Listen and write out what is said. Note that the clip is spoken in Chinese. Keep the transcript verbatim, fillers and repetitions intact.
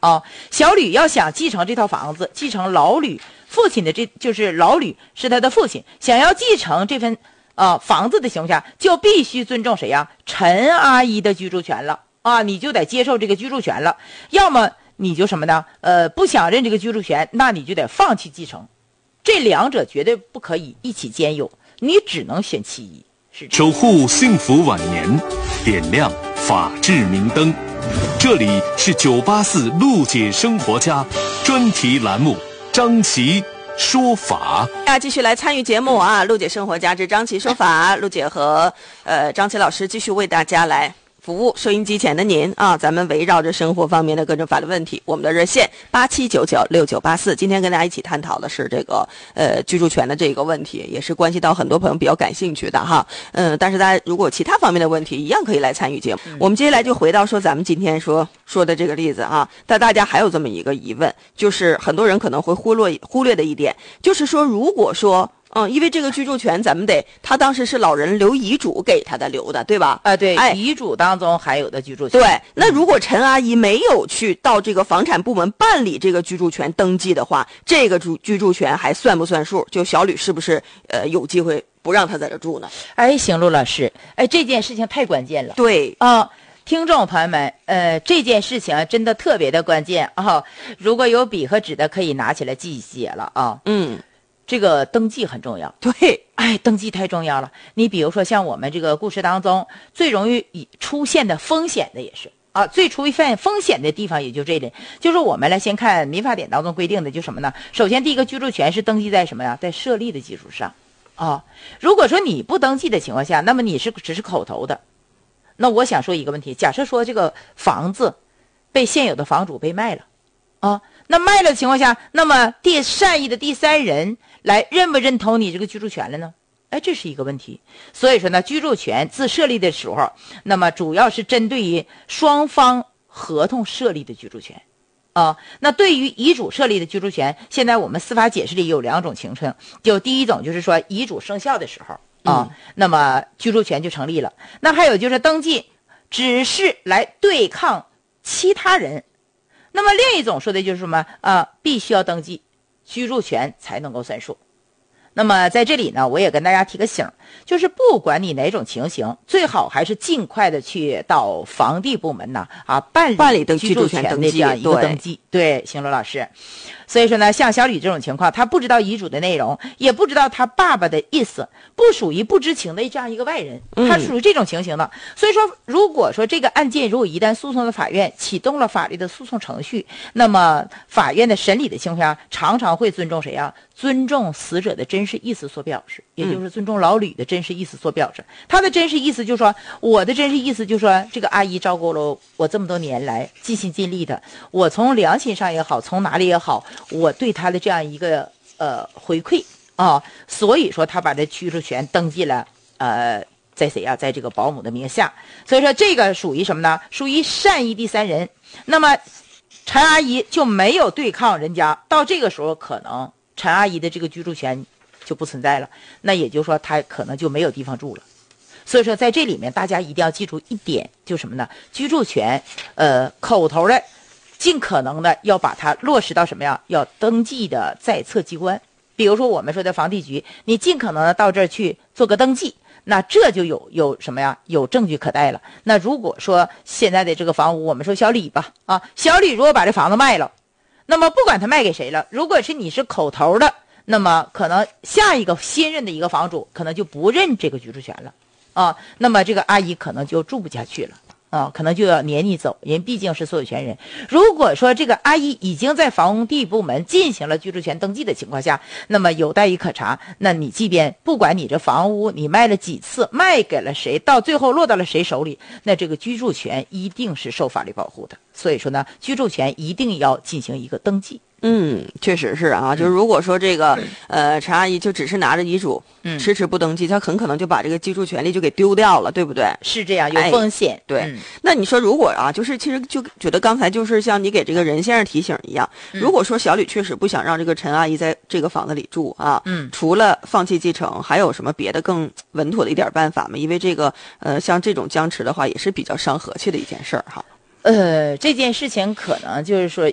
啊。小吕要想继承这套房子，继承老吕父亲的，这就是老吕是他的父亲，想要继承这份呃房子的情况下，就必须尊重谁呀？陈阿姨的居住权了啊，你就得接受这个居住权了。要么你就什么呢？呃，不想认这个居住权，那你就得放弃继承。这两者绝对不可以一起兼有，你只能选其一。是守护幸福晚年，点亮法治明灯。这里是九八四陆姐生活家专题栏目，张琪说法。 啊，继续来参与节目啊！陆姐生活家之张琪说法，陆姐和呃张琪老师继续为大家来服务收音机前的您啊，咱们围绕着生活方面的各种法律问题，我们的热线八七九九六九八四。今天跟大家一起探讨的是这个呃居住权的这个问题，也是关系到很多朋友比较感兴趣的哈。嗯，但是大家如果有其他方面的问题，一样可以来参与节目。嗯、我们接下来就回到说咱们今天说说的这个例子啊，但大家还有这么一个疑问，就是很多人可能会忽略忽略的一点，就是说如果说。嗯，因为这个居住权，咱们得，他当时是老人留遗嘱给他的留的，对吧？ 啊、呃，对， 哎， 遗嘱当中还有的居住权。 对，那如果陈阿姨没有去到这个房产部门办理这个居住权登记的话，这个住居住权还算不算数？就小吕是不是呃有机会不让他在这住呢？ 哎，行，陆老师，哎，这件事情太关键了。 对啊。呃听众朋友们，呃，这件事情真的特别的关键啊！如果有笔和纸的，可以拿起来记写了啊。 嗯。 这个登记很重要， 对， 哎，登记太重要了。你比如说，像我们这个故事当中最容易出现的风险的也是啊，最出现风险的地方也就这里，就是我们来先看民法典当中规定的，就什么呢？首先，第一个居住权是登记在什么呀？在设立的基础上啊。如果说你不登记的情况下，那么你是只是口头的。那我想说一个问题，假设说这个房子被现有的房主被卖了啊。那卖了的情况下，那么第善意的第三人来认不认同你这个居住权了呢？哎，这是一个问题。所以说呢，居住权自设立的时候，那么主要是针对于双方合同设立的居住权啊。那对于遗嘱设立的居住权，现在我们司法解释里有两种情况，就第一种就是说遗嘱生效的时候啊，嗯、那么居住权就成立了。那还有就是登记只是来对抗其他人。那么另一种说的就是什么啊、呃？必须要登记居住权才能够算数。那么在这里呢，我也跟大家提个醒，就是不管你哪种情形，最好还是尽快的去到房地部门呢啊办理办理的居住权的这样一个登记。对，邢罗老师。所以说呢，像小吕这种情况，他不知道遗嘱的内容，也不知道他爸爸的意思，不属于不知情的这样一个外人，他属于这种情形的。嗯、所以说，如果说这个案件如果一旦诉讼的法院启动了法律的诉讼程序，那么法院的审理的情况下，常常会尊重谁呀？尊重死者的真实意思所表示，也就是尊重老吕的真实意思所表示。他的真实意思就是说，我的真实意思就是说，这个阿姨照顾了我这么多年来，尽心尽力的，我从良心上也好，从哪里也好。我对他的这样一个呃回馈啊，所以说他把这居住权登记了，呃，在谁呀？在这个保姆的名下。所以说这个属于什么呢？属于善意第三人。那么陈阿姨就没有对抗人家，到这个时候可能陈阿姨的这个居住权就不存在了，那也就是说她可能就没有地方住了。所以说在这里面大家一定要记住一点，就什么呢？居住权，呃，口头的。尽可能的要把它落实到什么呀？要登记的在册机关，比如说我们说的房地局，你尽可能的到这儿去做个登记，那这就有有什么呀？有证据可带了。那如果说现在的这个房屋，我们说小李吧，啊，小李如果把这房子卖了，那么不管他卖给谁了，如果是你是口头的，那么可能下一个新任的一个房主可能就不认这个居住权了，啊，那么这个阿姨可能就住不下去了。啊，可能就要撵你走，人毕竟是所有权人。如果说这个阿姨已经在房地部门进行了居住权登记的情况下，那么有待于可查。那你即便不管你这房屋你卖了几次，卖给了谁，到最后落到了谁手里，那这个居住权一定是受法律保护的。所以说呢，居住权一定要进行一个登记。 嗯，确实是啊，就是如果说这个呃陈阿姨就只是拿着遗嘱，嗯，迟迟不登记，她很可能就把这个居住权利就给丢掉了，对不对？ 是这样，有风险。哎、 对、 嗯， 那你说如果啊，就是其实就觉得刚才就是像你给这个任先生提醒一样，嗯、如果说小吕确实不想让这个陈阿姨在这个房子里住啊，嗯，除了放弃继承，还有什么别的更稳妥的一点办法吗？因为这个呃像这种僵持的话，也是比较伤和气的一件事儿哈。 呃，这件事情可能就是说